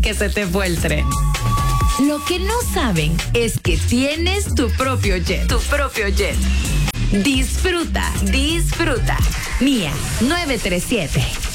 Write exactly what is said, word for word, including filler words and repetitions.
que se te fue el tren. Lo que no saben es que tienes tu propio jet. Tu propio jet. Disfruta, disfruta. Mía, nueve tres siete.